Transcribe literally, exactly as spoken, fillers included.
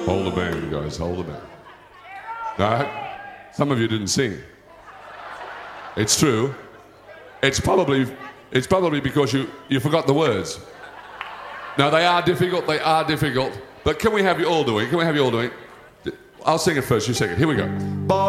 Hold the band, guys, hold the band. No, some of you didn't sing. It's true. It's probably, it's probably because you, you forgot the words. Now, they are difficult, they are difficult. But can we have you all doing it? Can we have you all doing it? I'll sing it first, you sing it. Here we go.